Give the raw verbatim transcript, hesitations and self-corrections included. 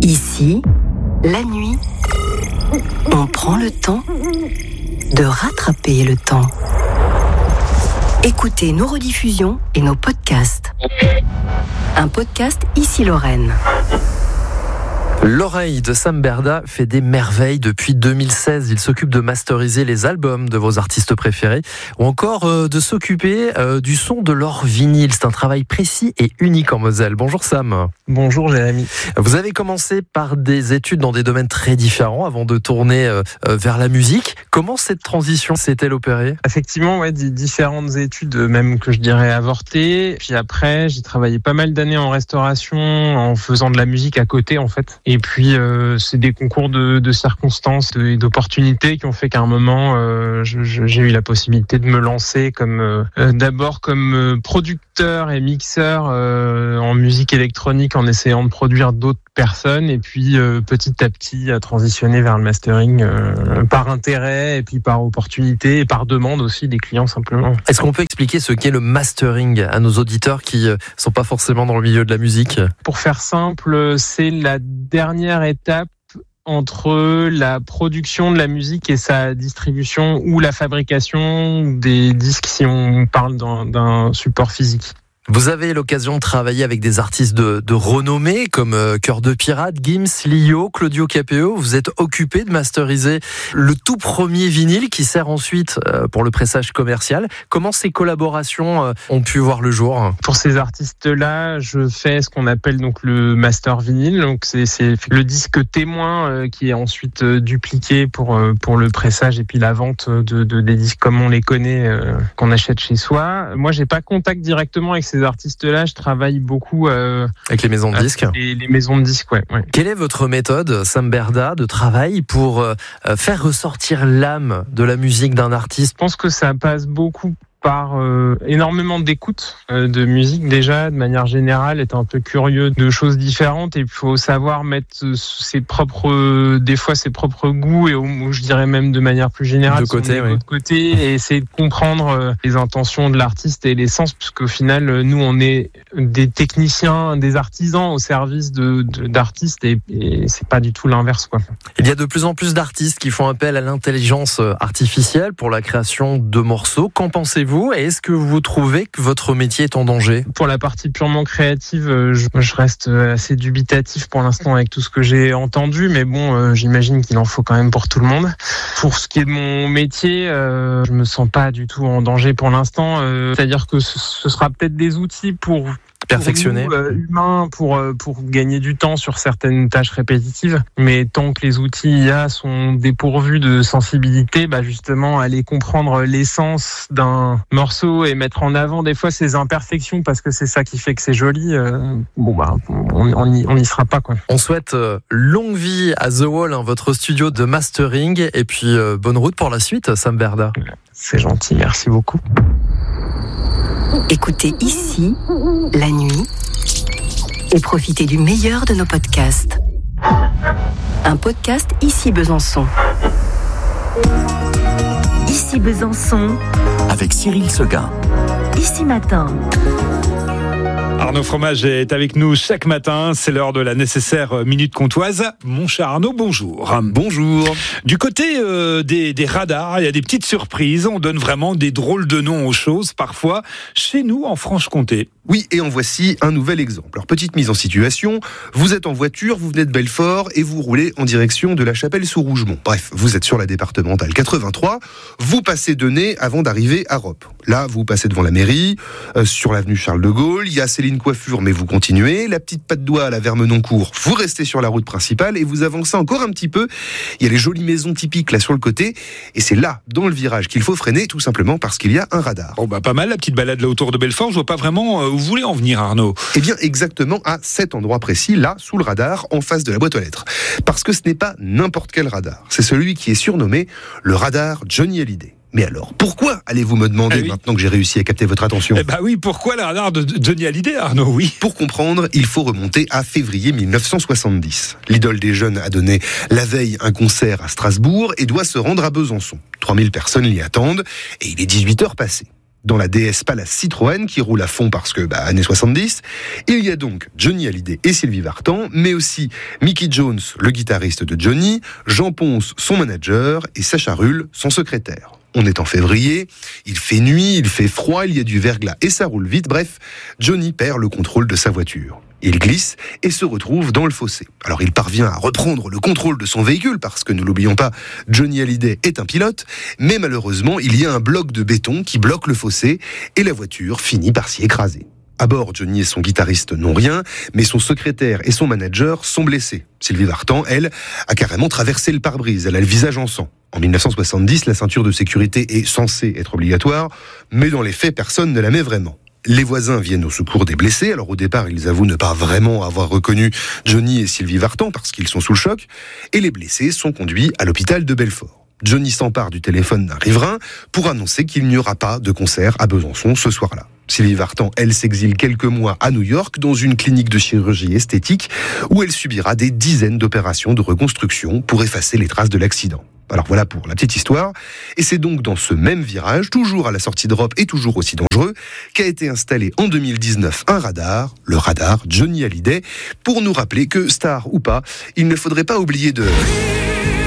Ici, la nuit, on prend le temps de rattraper le temps. Écoutez nos rediffusions et nos podcasts. Un podcast Ici Lorraine. L'oreille de Sam Berda fait des merveilles depuis deux mille seize. Il s'occupe de masteriser les albums de vos artistes préférés ou encore euh, de s'occuper euh, du son de leur vinyle. C'est un travail précis et unique en Moselle. Bonjour Sam. Bonjour Jérémy. Vous avez commencé par des études dans des domaines très différents avant de tourner euh, vers la musique. Comment cette transition s'est-elle opérée ? Effectivement, ouais, des différentes études, même que je dirais avortées. Puis après, j'ai travaillé pas mal d'années en restauration, en faisant de la musique à côté en fait. Et puis, euh, c'est des concours de, de circonstances et d'opportunités qui ont fait qu'à un moment, euh, je, je, j'ai eu la possibilité de me lancer comme euh, d'abord comme euh, producteur et mixeur euh, en musique électronique, en essayant de produire d'autres personnes. Et puis, euh, petit à petit, à transitionner vers le mastering euh, par intérêt et puis par opportunité et par demande aussi des clients simplement. Est-ce qu'on peut expliquer ce qu'est le mastering à nos auditeurs qui ne sont pas forcément dans le milieu de la musique ? Pour faire simple, c'est la dernière étape entre la production de la musique et sa distribution ou la fabrication des disques si on parle d'un, d'un support physique. Vous avez l'occasion de travailler avec des artistes de, de renommée comme euh, Cœur de Pirate, Gims, Lio, Claudio Capéo. Vous êtes occupé de masteriser le tout premier vinyle qui sert ensuite euh, pour le pressage commercial. Comment ces collaborations euh, ont pu voir le jour ? Pour ces artistes-là, je fais ce qu'on appelle donc le master vinyle. Donc c'est, c'est le disque témoin euh, qui est ensuite euh, dupliqué pour euh, pour le pressage et puis la vente de, de des disques comme on les connaît, euh, qu'on achète chez soi. Moi, j'ai pas contact directement avec ces artistes-là, je travaille beaucoup euh, avec les maisons de disques. Les, les maisons de disques, ouais, ouais. Quelle est votre méthode, Sam Berda, de travail pour euh, faire ressortir l'âme de la musique d'un artiste ? Je pense que ça passe beaucoup par euh, énormément d'écoute euh, de musique déjà, de manière générale, être un peu curieux de choses différentes et il faut savoir mettre ses propres, euh, des fois ses propres goûts et ou, je dirais même de manière plus générale de côté, oui. de côté et essayer de comprendre euh, les intentions de l'artiste et l'essence, puisqu'au final euh, nous on est des techniciens, des artisans au service de, de d'artistes et, et c'est pas du tout l'inverse quoi. Il y a de plus en plus d'artistes qui font appel à l'intelligence artificielle pour la création de morceaux. Qu'en pensez-vous ? Et est-ce que vous trouvez que votre métier est en danger ? Pour la partie purement créative, je, je reste assez dubitatif pour l'instant avec tout ce que j'ai entendu, mais bon, euh, j'imagine qu'il en faut quand même pour tout le monde. Pour ce qui est de mon métier, euh, je me sens pas du tout en danger pour l'instant. Euh, c'est-à-dire que ce, ce sera peut-être des outils pour perfectionner, pour nous, euh, humains, pour pour gagner du temps sur certaines tâches répétitives. Mais tant que les outils I A sont dépourvus de sensibilité, bah justement aller comprendre l'essence d'un morceau et mettre en avant des fois ses imperfections parce que c'est ça qui fait que c'est joli. Euh, bon bah on on y, on y sera pas quoi. On souhaite euh, longue vie à The Wall, hein, votre studio de mastering, et puis euh, bonne route pour la suite, Sam Berda. C'est gentil, merci beaucoup. Écoutez Ici, la nuit, et profitez du meilleur de nos podcasts. Un podcast Ici Besançon. Ici Besançon. Avec Cyril Seguin. Ici Matin. Arnaud Fromage est avec nous chaque matin. C'est l'heure de la nécessaire minute comtoise. Mon cher Arnaud, bonjour. Bonjour. Du côté euh, des, des radars, il y a des petites surprises. On donne vraiment des drôles de noms aux choses, parfois, chez nous, en Franche-Comté. Oui, et en voici un nouvel exemple. Alors, petite mise en situation. Vous êtes en voiture, vous venez de Belfort et vous roulez en direction de la Chapelle-sous-Rougemont. Bref, vous êtes sur la départementale quatre-vingt-trois. Vous passez Denay avant d'arriver à Roppe. Là, vous passez devant la mairie, euh, sur l'avenue Charles de Gaulle. Il y a Céline Coiffure, mais vous continuez. La petite patte d'oie à la Vermenoncourt. Vous restez sur la route principale et vous avancez encore un petit peu. Il y a les jolies maisons typiques là sur le côté. Et c'est là, dans le virage, qu'il faut freiner, tout simplement parce qu'il y a un radar. Bon, bah, pas mal la petite balade là autour de Belfort. Je vois pas vraiment euh, où vous voulez en venir, Arnaud. Eh bien, exactement à cet endroit précis, là, sous le radar, en face de la boîte aux lettres. Parce que ce n'est pas n'importe quel radar. C'est celui qui est surnommé le radar Johnny Hallyday. Mais alors, pourquoi allez-vous me demander, ah oui. maintenant que j'ai réussi à capter votre attention ? Eh bah oui, pourquoi le radar de Johnny Hallyday, Arnaud, oui. Pour comprendre, il faut remonter à février mille neuf cent soixante-dix. L'idole des jeunes a donné la veille un concert à Strasbourg et doit se rendre à Besançon. trois mille personnes l'y attendent et il est dix-huit heures passées. dans la D S Palace Citroën qui roule à fond parce que, bah, années soixante-dix. Il y a donc Johnny Hallyday et Sylvie Vartan, mais aussi Mickey Jones, le guitariste de Johnny, Jean Ponce, son manager, et Sacha Rull, son secrétaire. On est en février, il fait nuit, il fait froid, il y a du verglas et ça roule vite. Bref, Johnny perd le contrôle de sa voiture. Il glisse et se retrouve dans le fossé. Alors il parvient à reprendre le contrôle de son véhicule parce que, ne l'oublions pas, Johnny Hallyday est un pilote, mais malheureusement il y a un bloc de béton qui bloque le fossé et la voiture finit par s'y écraser. À bord, Johnny et son guitariste n'ont rien, mais son secrétaire et son manager sont blessés. Sylvie Vartan, elle, a carrément traversé le pare-brise, elle a le visage en sang. En dix-neuf cent soixante-dix, la ceinture de sécurité est censée être obligatoire, mais dans les faits, personne ne la met vraiment. Les voisins viennent au secours des blessés. Alors au départ, ils avouent ne pas vraiment avoir reconnu Johnny et Sylvie Vartan parce qu'ils sont sous le choc. Et les blessés sont conduits à l'hôpital de Belfort. Johnny s'empare du téléphone d'un riverain pour annoncer qu'il n'y aura pas de concert à Besançon ce soir-là. Sylvie Vartan, elle, s'exile quelques mois à New York dans une clinique de chirurgie esthétique où elle subira des dizaines d'opérations de reconstruction pour effacer les traces de l'accident. Alors voilà pour la petite histoire. Et c'est donc dans ce même virage, toujours à la sortie d'Europe et toujours aussi dangereux, qu'a été installé en deux mille dix-neuf un radar, le radar Johnny Hallyday, pour nous rappeler que, star ou pas, il ne faudrait pas oublier de...